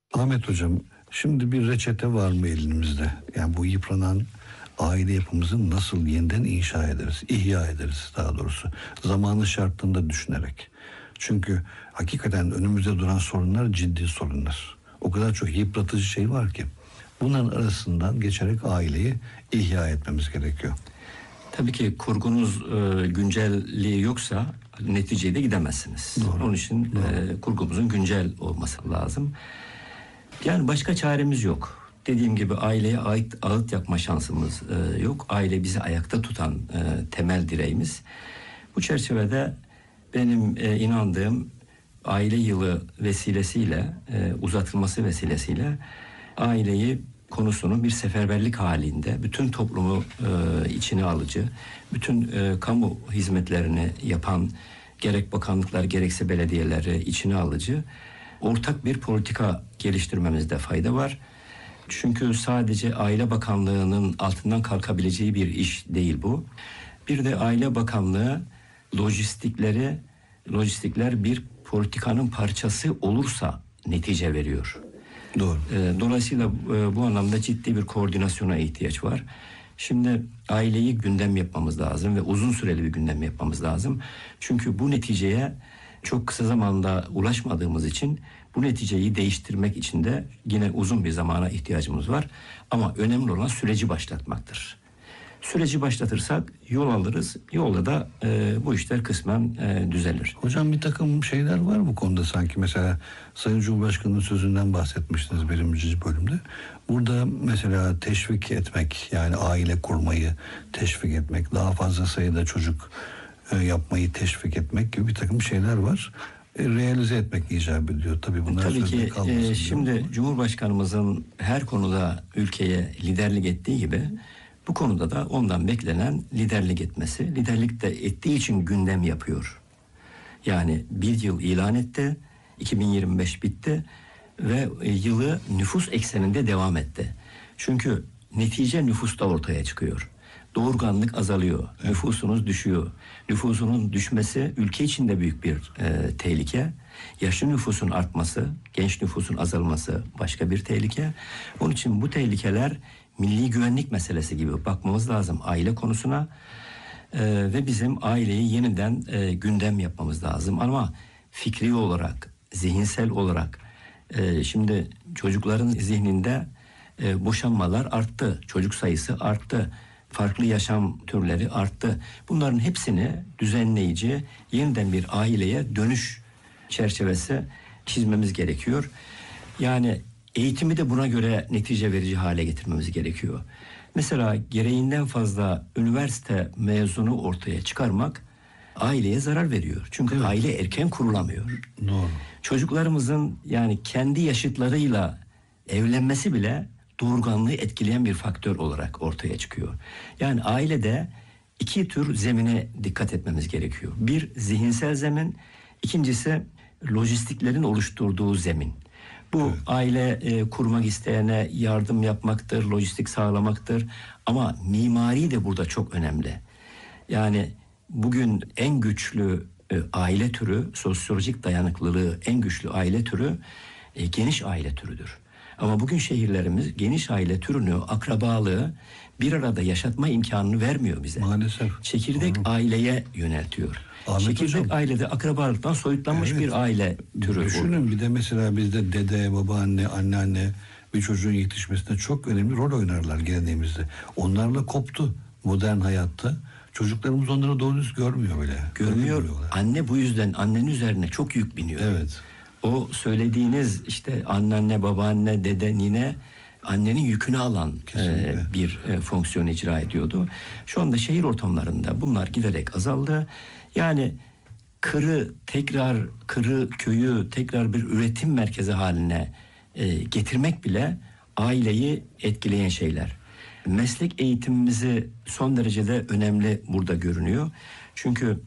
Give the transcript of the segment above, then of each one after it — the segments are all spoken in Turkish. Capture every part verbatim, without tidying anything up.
Ahmet Hocam, şimdi bir reçete var mı elimizde? Yani bu yıpranan aile yapımızı nasıl yeniden inşa ederiz, ihya ederiz daha doğrusu. Zamanı şartında düşünerek. Çünkü hakikaten önümüzde duran sorunlar ciddi sorunlar. O kadar çok yıpratıcı şey var ki. Bunların arasından geçerek aileyi ihya etmemiz gerekiyor. Tabii ki kurgunuz e, güncelliği yoksa neticeye de gidemezsiniz. Doğru. Onun için e, kurgumuzun güncel olması lazım. Yani başka çaremiz yok. Dediğim gibi aileye ait ağıt yakma şansımız e, yok. Aile bizi ayakta tutan e, temel direğimiz. Bu çerçevede benim e, inandığım aile yılı vesilesiyle, e, uzatılması vesilesiyle aileyi konusunun bir seferberlik halinde bütün toplumu e, içine alıcı, bütün e, kamu hizmetlerini yapan gerek bakanlıklar gerekse belediyeleri içine alıcı ortak bir politika geliştirmemizde fayda var. Çünkü sadece Aile Bakanlığı'nın altından kalkabileceği bir iş değil bu. Bir de Aile Bakanlığı lojistikleri, lojistikler bir politikanın parçası olursa netice veriyor. Doğru. Dolayısıyla bu anlamda ciddi bir koordinasyona ihtiyaç var. Şimdi aileyi gündem yapmamız lazım ve uzun süreli bir gündem yapmamız lazım. Çünkü bu neticeye çok kısa zamanda ulaşmadığımız için bu neticeyi değiştirmek için de yine uzun bir zamana ihtiyacımız var. Ama önemli olan süreci başlatmaktır. Süreci başlatırsak yol alırız. Yolda da e, bu işler kısmen e, düzelir. Hocam bir takım şeyler var bu konuda sanki. Mesela Sayın Cumhurbaşkanı'nın sözünden bahsetmiştiniz birinci bölümde. Burada mesela teşvik etmek, yani aile kurmayı teşvik etmek, daha fazla sayıda çocuk e, yapmayı teşvik etmek gibi bir takım şeyler var. E, realize etmek icap ediyor. Tabii bunlar Tabii ki e, şimdi diyor. Cumhurbaşkanımızın her konuda ülkeye liderlik ettiği gibi bu konuda da ondan beklenen liderlik etmesi. Liderlik de ettiği için gündem yapıyor. Yani bir yıl ilan etti, iki bin yirmi beş bitti ve yılı nüfus ekseninde devam etti. Çünkü netice nüfusta ortaya çıkıyor. Doğurganlık azalıyor, evet. Nüfusunuz düşüyor. Nüfusunun düşmesi ülke için de büyük bir e, tehlike. Yaşlı nüfusun artması, genç nüfusun azalması başka bir tehlike. Onun için bu tehlikeler milli güvenlik meselesi gibi bakmamız lazım aile konusuna ee, ve bizim aileyi yeniden e, gündem yapmamız lazım. Ama fikri olarak, zihinsel olarak e, şimdi çocukların zihninde e, boşanmalar arttı, çocuk sayısı arttı, farklı yaşam türleri arttı. Bunların hepsini düzenleyici yeniden bir aileye dönüş çerçevesi çizmemiz gerekiyor. Yani eğitimi de buna göre netice verici hale getirmemiz gerekiyor. Mesela gereğinden fazla üniversite mezunu ortaya çıkarmak aileye zarar veriyor. Çünkü evet. Aile erken kurulamıyor. Doğru. Çocuklarımızın yani kendi yaşıtlarıyla evlenmesi bile doğurganlığı etkileyen bir faktör olarak ortaya çıkıyor. Yani ailede iki tür zemine dikkat etmemiz gerekiyor. Bir zihinsel zemin, ikincisi lojistiklerin oluşturduğu zemin. Bu evet. aile e, kurmak isteyene yardım yapmaktır, lojistik sağlamaktır. Ama mimari de burada çok önemli. Yani bugün en güçlü e, aile türü, sosyolojik dayanıklılığı en güçlü aile türü e, geniş aile türüdür. Ama bugün şehirlerimiz geniş aile türünü, akrabalığı bir arada yaşatma imkanını vermiyor bize. Maalesef. Çekirdek Doğru. aileye yöneltiyor. Ahmet Çekirdek hocam, ailede akrabalıktan soyutlanmış evet, bir aile türü. Düşünün olur. Bir de mesela bizde dede, babaanne, anneanne bir çocuğun yetişmesinde çok önemli rol oynarlar geleneğimizde. Onlarla koptu modern hayatta. Çocuklarımız onları doğru düz görmüyor bile. Görmüyor. Anne bu yüzden annenin üzerine çok yük biniyor. Evet. O söylediğiniz işte anneanne, babaanne, dede, nine annenin yükünü alan e, bir e, fonksiyon icra ediyordu. Şu anda şehir ortamlarında bunlar giderek azaldı. Yani kırı tekrar kırı köyü tekrar bir üretim merkezi haline e, getirmek bile aileyi etkileyen şeyler. Meslek eğitimimizi son derecede önemli burada görünüyor. Çünkü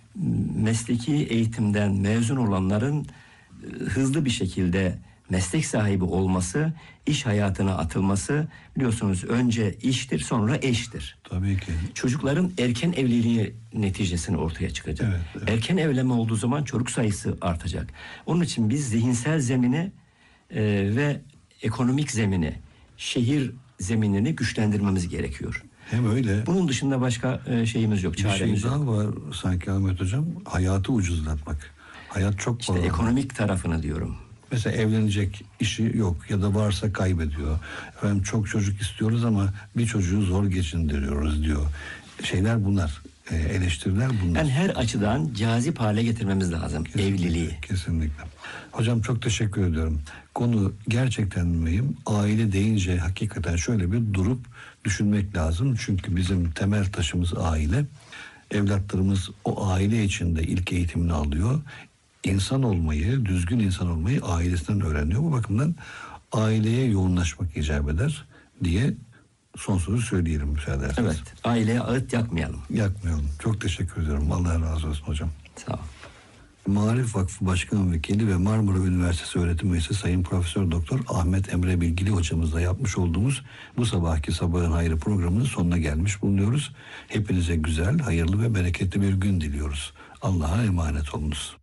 mesleki eğitimden mezun olanların hızlı bir şekilde meslek sahibi olması, iş hayatına atılması biliyorsunuz önce iştir sonra eştir. Tabii ki. Çocukların erken evliliği neticesini ortaya çıkacak. Evet, evet. Erken evlenme olduğu zaman çocuk sayısı artacak. Onun için biz zihinsel zemini e, ve ekonomik zemini, şehir zeminini güçlendirmemiz gerekiyor. Hem öyle Bunun dışında başka e, şeyimiz yok, bir şey çaremiz yok. daha var sanki Ahmet Hocam. Hayatı ucuzlatmak. Hayat çok İşte pahalı. ekonomik tarafını diyorum. Mesela evlenecek işi yok ya da varsa kaybediyor. Efendim çok çocuk istiyoruz ama bir çocuğu zor geçindiriyoruz diyor. Şeyler bunlar. E, eleştiriler bunlar. Yani her açıdan cazip hale getirmemiz lazım evliliği. Kesinlikle. Hocam çok teşekkür ediyorum. Konu gerçekten mühim. Aile deyince hakikaten şöyle bir durup düşünmek lazım. Çünkü bizim temel taşımız aile. Evlatlarımız o aile içinde ilk eğitimini alıyor. İnsan olmayı, düzgün insan olmayı ailesinden öğreniyor. Bu bakımdan aileye yoğunlaşmak icap eder diye son sözü söyleyelim müsaade ederseniz. Evet, aileye ağıt yakmayalım. Yakmayalım. Çok teşekkür ediyorum. Allah razı olsun hocam. Sağ ol. Maarif Vakfı Başkan Vekili ve Marmara Üniversitesi Öğretim Üyesi Sayın Profesör Doktor Ahmet Emre Bilgili hocamızla yapmış olduğumuz bu sabahki Sabahın Hayrı programının sonuna gelmiş bulunuyoruz. Hepinize güzel, hayırlı ve bereketli bir gün diliyoruz. Allah'a emanet olunuz.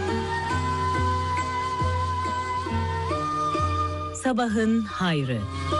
Sabahın Hayrı.